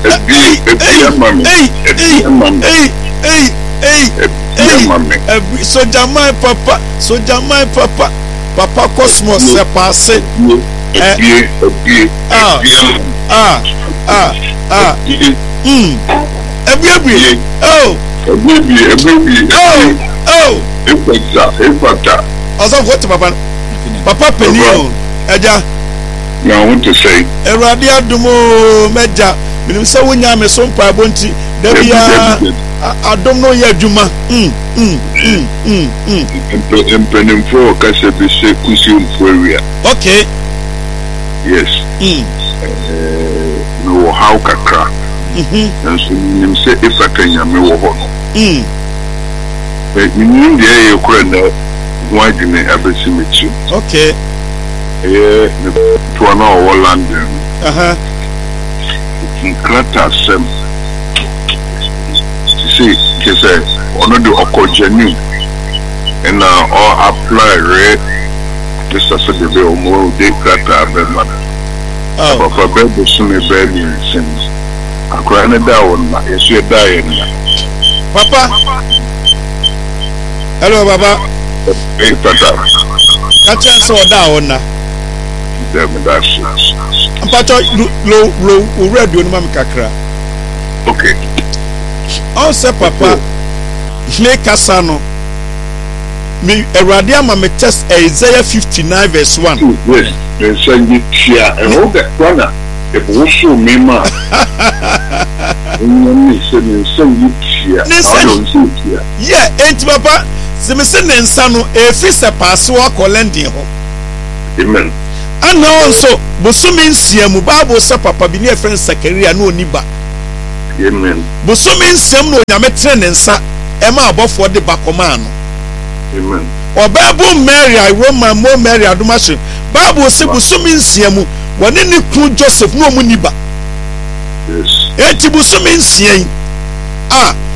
Soja my papa papa cosmos se passe Papa Penio, Eja. Now I want to say, Eradia Dumo Meja, Minister Winyam is some pabonti, Debia, I don't know yet, Juma. Empening for Casabi Kusium Furia. Okay. Yes. No, how Kakra. And so you say if I can Yami. But in India, you couldn't. Why didn't I ever see me too? Okay. To an hour London. In Crata Sem. See, he said, one of the Okojanu and all apply red. This is a bit more de Crata Beman. But for Bebe Sumi Baby since I cried it down, is your dying. Papa. Hello, Baba. Hey, Pata. Catch us all down. I'm part of low radio in Mamikakra. Okay. Also, Papa, Make Casano. Me a radiama me test Isaiah 59 verse 1. Yes, they say you here and all that runner. If we show me, ma, yeah, ain't Papa. Simison and Sano, a fissa pass walk or lending home. Amen. And also, Bosumin Siamu Babo Papa be near friend Sakaria no Niba. Amen. Bosumin Siam no Yametren and Sa Emma above for the Bacomano. Amen. Or Babu Mary, I Roma more Mary Adumashin. Babu Sibusumin Siamu, one in the crew Joseph no Muniba. Yes. Etibusumin Siam. Ah.